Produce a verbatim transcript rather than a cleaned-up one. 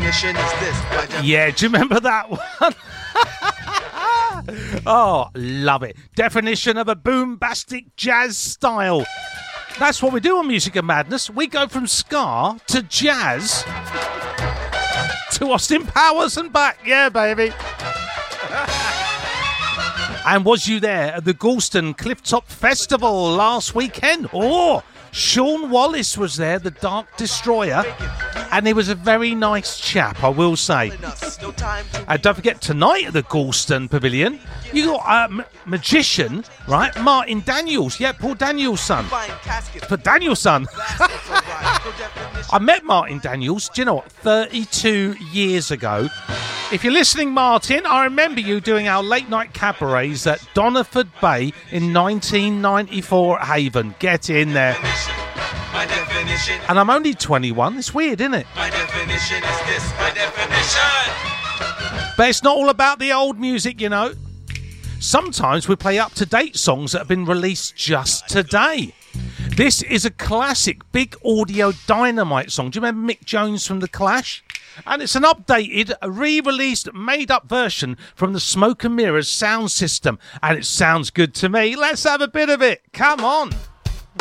definition is this. My definition. Yeah, do you remember that one? Oh, love it. Definition of a boombastic jazz style. That's what we do on Music and Madness. We go from ska to jazz to Austin Powers and back. Yeah, baby. And was you there at the Galston Clifftop Festival last weekend? Oh, Sean Wallace was there, the Dark Destroyer, and he was a very nice chap, I will say. And don't forget, tonight at the Galston Pavilion, you got a uh, m- magician, right? Martin Daniels. Yeah, Paul Daniels' son. But Daniels' son. I met Martin Daniels, do you know what, thirty-two years ago. If you're listening, Martin, I remember you doing our late night cabarets at Doniford Bay in nineteen ninety-four at Haven. Get in there. My definition. And I'm only twenty-one. It's weird, isn't it? My definition is this. My definition. But it's not all about the old music, you know. Sometimes we play up-to-date songs that have been released just today. This is a classic Big Audio Dynamite song. Do you remember Mick Jones from The Clash? And it's an updated, re-released, made-up version from the Smoke and Mirrors sound system. And it sounds good to me. Let's have a bit of it. Come on.